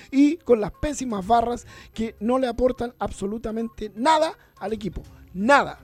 y con las pésimas barras que no le aportan absolutamente nada al equipo. Nada.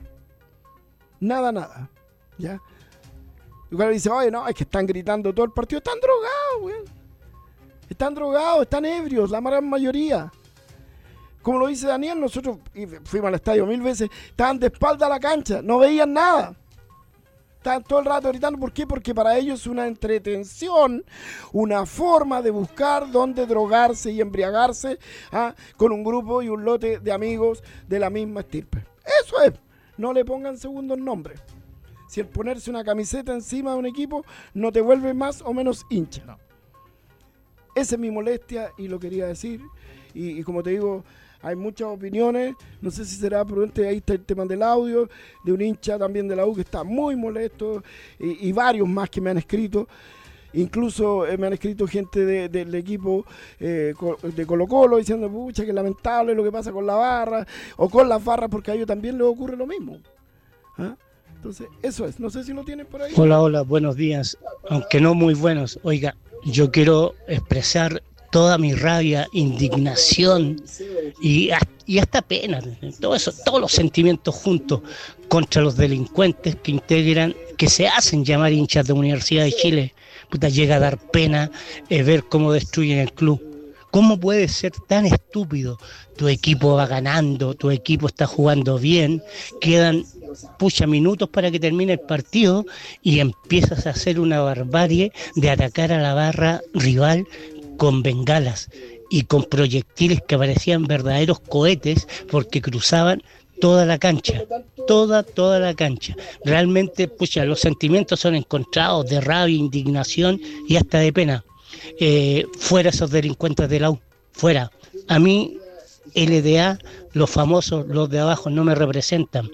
Nada. ¿Ya? Igual dice, oye, no, es que están gritando todo el partido. Están drogados, weón. Están drogados, están ebrios, la gran mayoría. Como lo dice Daniel, nosotros fuimos al estadio 1000 veces, estaban de espalda a la cancha, no veían nada. Estaban todo el rato gritando. ¿Por qué? Porque para ellos es una entretención, una forma de buscar dónde drogarse y embriagarse con un grupo y un lote de amigos de la misma estirpe. Eso es. No le pongan segundos nombres. Si el ponerse una camiseta encima de un equipo no te vuelve más o menos hincha. No. Esa es mi molestia y lo quería decir. Y como te digo, hay muchas opiniones. No sé si será prudente. Ahí está el tema del audio de un hincha también de la U que está muy molesto. Y varios más que me han escrito. Incluso me han escrito gente del equipo de Colo Colo diciendo, pucha, que lamentable lo que pasa con la barra o con las barras, porque a ellos también les ocurre lo mismo. Entonces, eso es. No sé si lo tienen por ahí. Hola, buenos días. Aunque no muy buenos. Oiga, yo quiero expresar toda mi rabia, indignación y hasta pena, todo eso, todos los sentimientos juntos contra los delincuentes que se hacen llamar hinchas de Universidad de Chile. Puta, llega a dar pena ver cómo destruyen el club. ¿Cómo puede ser tan estúpido? Tu equipo va ganando, tu equipo está jugando bien, quedan minutos para que termine el partido y empiezas a hacer una barbarie de atacar a la barra rival con bengalas y con proyectiles que parecían verdaderos cohetes porque cruzaban toda la cancha, toda la cancha. Realmente, los sentimientos son encontrados de rabia, indignación y hasta de pena. Fuera esos delincuentes de la U, fuera. A mí, LDA, los famosos, los de abajo, no me representan.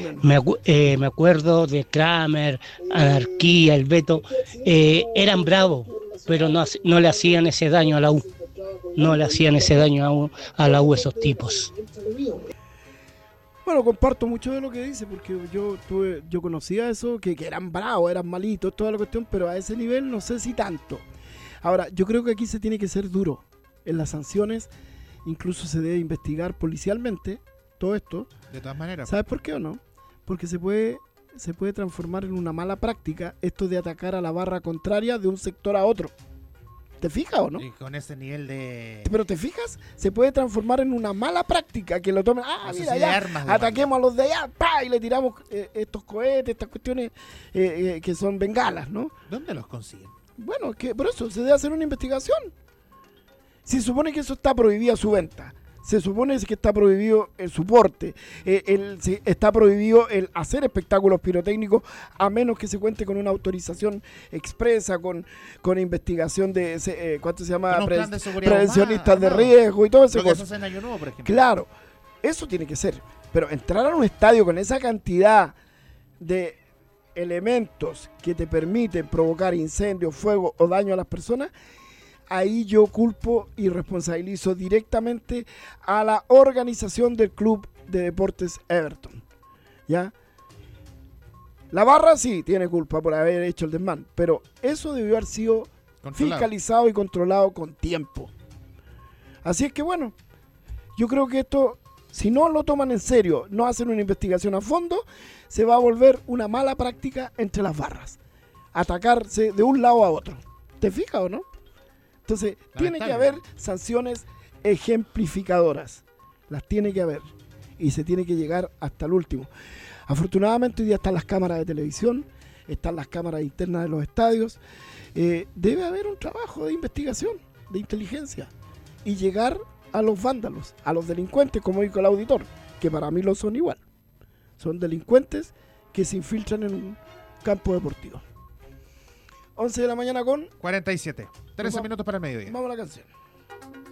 Me acuerdo de Kramer, Anarquía, el Beto, eran bravos, pero no le hacían ese daño a la U. No le hacían ese daño a la U esos tipos. Bueno, comparto mucho de lo que dice, porque yo conocía eso, que eran bravos, eran malitos, toda la cuestión, pero a ese nivel no sé si tanto. Ahora, yo creo que aquí se tiene que ser duro en las sanciones, incluso se debe investigar policialmente todo esto. De todas maneras. ¿Sabes por qué o no? Porque se puede transformar en una mala práctica esto de atacar a la barra contraria de un sector a otro. ¿Te fijas o no? Y con ese nivel de... Pero ¿te fijas? Se puede transformar en una mala práctica que lo tomen. Mira, ya, armas, ataquemos a los de allá, y le tiramos estos cohetes, estas cuestiones que son bengalas, ¿no? ¿Dónde los consiguen? Bueno, por eso se debe hacer una investigación. Se supone que eso está prohibida su venta. Se supone que está prohibido el porte, está prohibido el hacer espectáculos pirotécnicos a menos que se cuente con una autorización expresa, con investigación de, ¿cuánto se llama? Prevencionistas de riesgo y todo eso. En Año Nuevo, por ejemplo. Claro, eso tiene que ser. Pero entrar a un estadio con esa cantidad de elementos que te permiten provocar incendios, fuego o daño a las personas, ahí yo culpo y responsabilizo directamente a la organización del Club de Deportes Everton. ¿Ya? La barra sí tiene culpa por haber hecho el desmán, pero eso debió haber sido fiscalizado y controlado con tiempo. Así es que bueno, yo creo que esto, si no lo toman en serio, no hacen una investigación a fondo, se va a volver una mala práctica entre las barras. Atacarse de un lado a otro. ¿Te fijas o no? Entonces, tiene que haber sanciones ejemplificadoras. Las tiene que haber. Y se tiene que llegar hasta el último. Afortunadamente, hoy día están las cámaras de televisión, están las cámaras internas de los estadios. Debe haber un trabajo de investigación, de inteligencia. Y llegar a los vándalos, a los delincuentes, como dijo el auditor, que para mí lo son igual. Son delincuentes que se infiltran en un campo deportivo. 11 de la mañana con 47. 13 minutos para el mediodía. Vamos a la canción.